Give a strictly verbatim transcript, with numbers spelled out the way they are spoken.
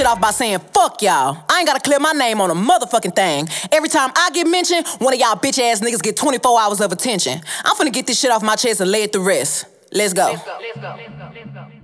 off by saying fuck y'all. I ain't gotta clear my name on a motherfucking thing. Every time I get mentioned, one of y'all bitch ass niggas get twenty-four hours of attention. I'm finna get this shit off my chest and lay it to rest. Let's go. Let's go. Let's go. Let's go. Let's go.